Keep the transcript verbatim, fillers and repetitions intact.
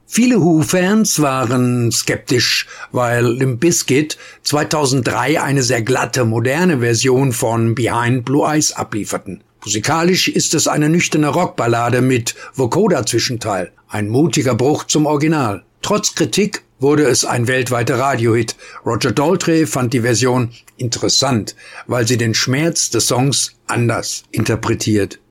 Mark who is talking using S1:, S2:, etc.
S1: Viele Who-Fans waren skeptisch, weil Limp Bizkit zweitausenddrei eine sehr glatte, moderne Version von Behind Blue Eyes ablieferten. Musikalisch ist es eine nüchterne Rockballade mit Vocoder-Zwischenteil, ein mutiger Bruch zum Original. Trotz Kritik wurde es ein weltweiter Radiohit. Roger Daltrey fand die Version interessant, weil sie den Schmerz des Songs anders interpretiert.